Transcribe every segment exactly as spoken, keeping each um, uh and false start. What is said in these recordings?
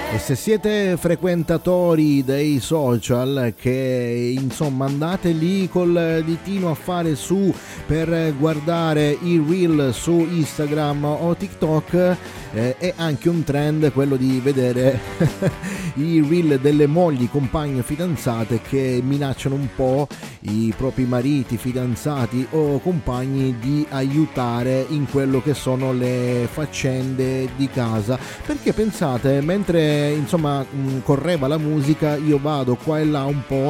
E se siete frequentatori dei social, che insomma andate lì col ditino a fare su per guardare i reel su Instagram o TikTok, eh, è anche un trend quello di vedere i reel delle mogli, compagne, fidanzate che minacciano un po' i propri mariti, fidanzati o compagni di aiutare in quello che sono le faccende di casa. Perché pensate, mentre insomma correva la musica, io vado qua e là un po'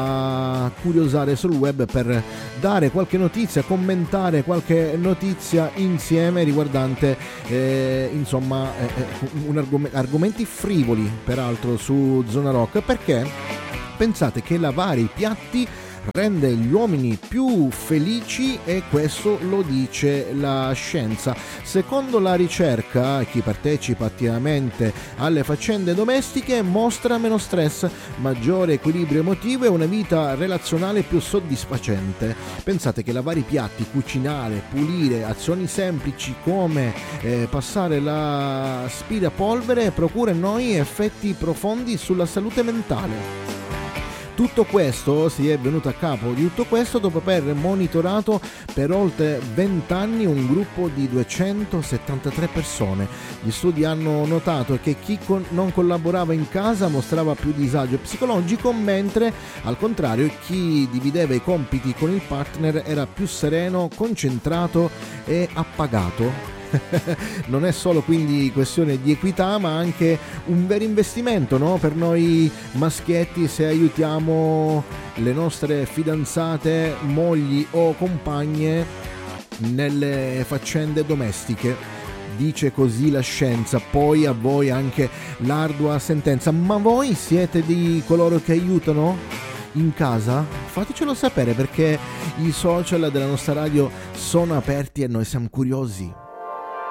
a curiosare sul web per dare qualche notizia, commentare qualche notizia insieme riguardante eh, insomma eh, un argom- argomenti frivoli peraltro su Zona Rock. Perché pensate che lavare i piatti rende gli uomini più felici, e questo lo dice la scienza. Secondo la ricerca, chi partecipa attivamente alle faccende domestiche mostra meno stress, maggiore equilibrio emotivo e una vita relazionale più soddisfacente. Pensate che lavare i piatti, cucinare, pulire, azioni semplici come eh, passare l'aspirapolvere procura in noi effetti profondi sulla salute mentale. Tutto questo si è venuto a capo di tutto questo dopo aver monitorato per oltre venti anni un gruppo di duecentosettantatré persone. Gli studi hanno notato che chi con- non collaborava in casa mostrava più disagio psicologico, mentre al contrario chi divideva i compiti con il partner era più sereno, concentrato e appagato. Non è solo quindi questione di equità, ma anche un vero investimento, no? Per noi maschietti, se aiutiamo le nostre fidanzate, mogli o compagne nelle faccende domestiche. Dice così la scienza. Poi a voi anche l'ardua sentenza: ma voi siete di coloro che aiutano in casa? Fatecelo sapere, perché i social della nostra radio sono aperti e noi siamo curiosi.